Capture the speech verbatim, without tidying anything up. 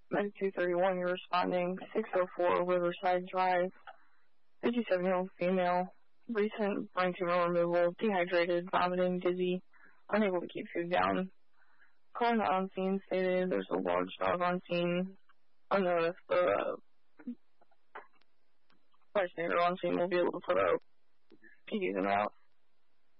Medic two thirty-one, you're responding. six oh four Riverside Drive. fifty-seven-year-old female. Recent brain tumor removal. Dehydrated, vomiting, dizzy. Unable to keep food down. Calling on scene stated there's a large dog on scene. Unknown if the bystander on scene will be able to put out P Ds and out.